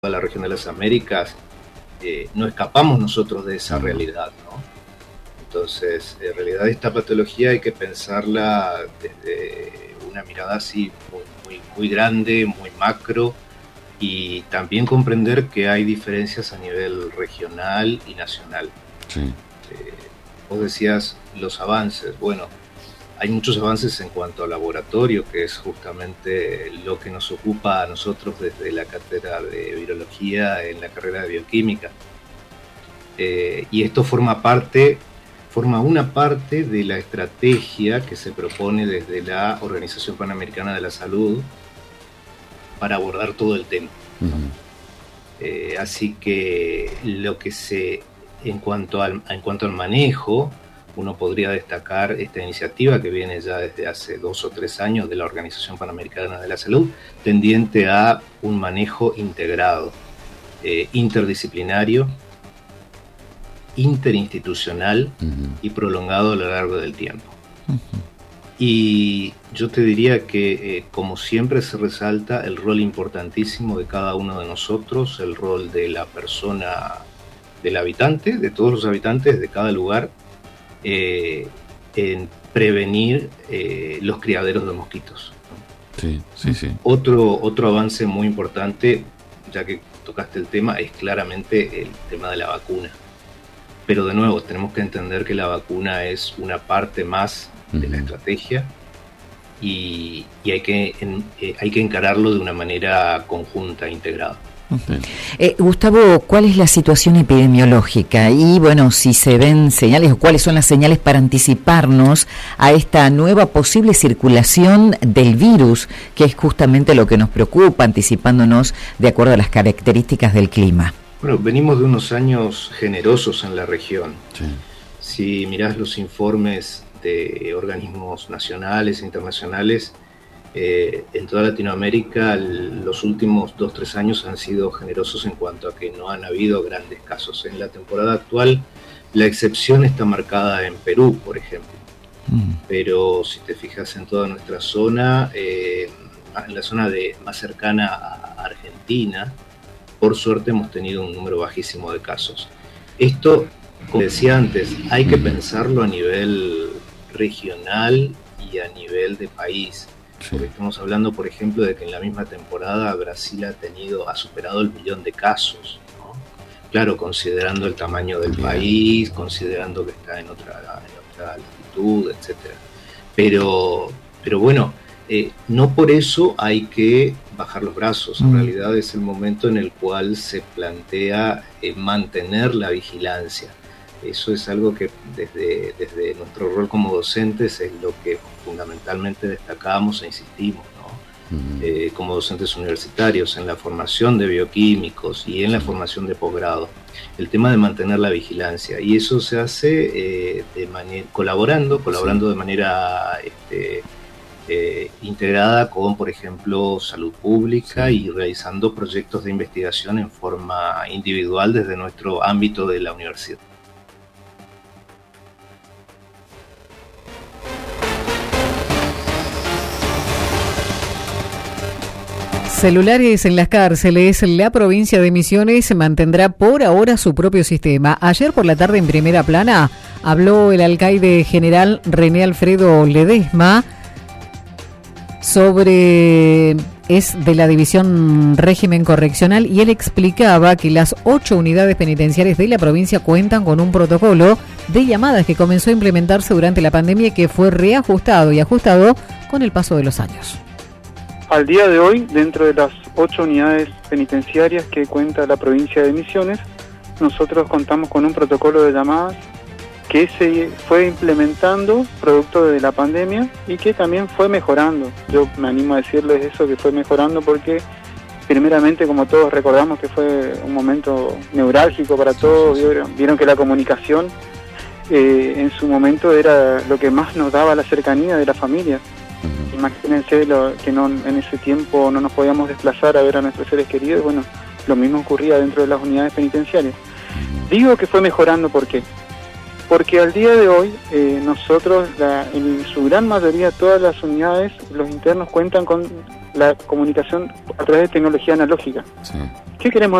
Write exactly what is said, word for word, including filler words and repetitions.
la región de las Américas, eh, no escapamos nosotros de esa realidad, ¿no? Entonces, en realidad esta patología hay que pensarla desde una mirada así muy, muy, muy grande, muy macro, y también comprender que hay diferencias a nivel regional y nacional. Sí. Eh, vos decías los avances, bueno, hay muchos avances en cuanto al laboratorio, que es justamente lo que nos ocupa a nosotros desde la cátedra de virología en la carrera de bioquímica. Eh, y esto forma parte, forma una parte de la estrategia que se propone desde la Organización Panamericana de la Salud para abordar todo el tema. Uh-huh. Eh, así que lo que se, en cuanto al, en cuanto al manejo, uno podría destacar esta iniciativa que viene ya desde hace dos o tres años de la Organización Panamericana de la Salud, tendiente a un manejo integrado, eh, interdisciplinario, interinstitucional uh-huh. y prolongado a lo largo del tiempo. Uh-huh. Y yo te diría que, eh, como siempre se resalta, el rol importantísimo de cada uno de nosotros, el rol de la persona, del habitante, de todos los habitantes de cada lugar, Eh, en prevenir eh, los criaderos de mosquitos, ¿no? Sí, sí, sí. Otro, otro avance muy importante, ya que tocaste el tema, es claramente el tema de la vacuna. Pero de nuevo, tenemos que entender que la vacuna es una parte más de uh-huh. la estrategia y, y hay, que, en, eh, hay que encararlo de una manera conjunta, integrada. Eh, Gustavo, ¿cuál es la situación epidemiológica? Y bueno, si se ven señales o cuáles son las señales para anticiparnos a esta nueva posible circulación del virus, que es justamente lo que nos preocupa, anticipándonos de acuerdo a las características del clima. Bueno, venimos de unos años generosos en la región. Sí. Si mirás los informes de organismos nacionales e internacionales, Eh, en toda Latinoamérica los últimos dos o tres años han sido generosos en cuanto a que no han habido grandes casos. En la temporada actual la excepción está marcada en Perú, por ejemplo. Mm. Pero si te fijas en toda nuestra zona, eh, en la zona de, más cercana a Argentina, por suerte hemos tenido un número bajísimo de casos. Esto, como decía antes, hay que pensarlo a nivel regional y a nivel de país. Porque estamos hablando, por ejemplo, de que en la misma temporada Brasil ha tenido, ha superado el millón de casos, ¿no? Claro, considerando el tamaño del país, considerando que está en otra, en otra latitud, etcétera. Pero, pero bueno, eh, no por eso hay que bajar los brazos. En mm. realidad es el momento en el cual se plantea eh, mantener la vigilancia. Eso es algo que desde, desde nuestro rol como docentes es lo que fundamentalmente destacamos e insistimos, ¿no? Uh-huh. Eh, como docentes universitarios, en la formación de bioquímicos y en la formación de posgrado, el tema de mantener la vigilancia, y eso se hace eh, de manera, colaborando, colaborando sí. de manera este, eh, integrada con, por ejemplo, salud pública sí. y realizando proyectos de investigación en forma individual desde nuestro ámbito de la universidad. Celulares en las cárceles. La provincia de Misiones mantendrá por ahora su propio sistema. Ayer por la tarde en Primera Plana habló el alcaide general René Alfredo Ledesma sobre, es de la División Régimen Correccional, y él explicaba que las ocho unidades penitenciarias de la provincia cuentan con un protocolo de llamadas que comenzó a implementarse durante la pandemia y que fue reajustado y ajustado con el paso de los años. Al día de hoy, dentro de las ocho unidades penitenciarias que cuenta la provincia de Misiones, nosotros contamos con un protocolo de llamadas que se fue implementando producto de la pandemia y que también fue mejorando. Yo me animo a decirles eso, que fue mejorando porque primeramente, como todos recordamos, que fue un momento neurálgico para todos. Vieron, vieron que la comunicación eh, en su momento era lo que más nos daba la cercanía de la familia. Imagínense lo, que no, en ese tiempo no nos podíamos desplazar a ver a nuestros seres queridos. Bueno, lo mismo ocurría dentro de las unidades penitenciarias. Digo que fue mejorando, ¿por qué? Porque al día de hoy eh, nosotros, la, en su gran mayoría, todas las unidades, los internos cuentan con la comunicación a través de tecnología analógica. Sí. ¿Qué queremos